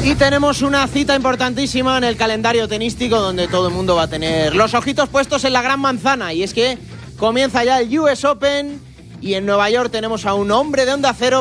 Y tenemos una cita importantísima en el calendario tenístico donde todo el mundo va a tener los ojitos puestos en la gran manzana. Y es que comienza ya el US Open y en Nueva York tenemos a un hombre de Onda Cero